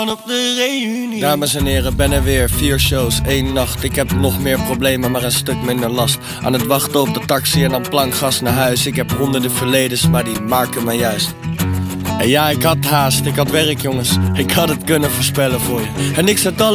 op de reunie. Dames en heren, ben er weer. 4 shows, 1 nacht. Ik heb nog meer problemen, maar een stuk minder last. Aan het wachten op de taxi en dan plankgas naar huis. Ik heb honderden verledens, maar die maken me juist. En ja, ik had haast, ik had werk jongens. Ik had het kunnen voorspellen voor je. En ik zet al